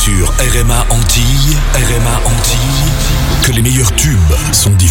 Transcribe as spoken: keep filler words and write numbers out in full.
sur R M A Antilles, R M A Antilles, que les meilleurs tubes sont diffusés.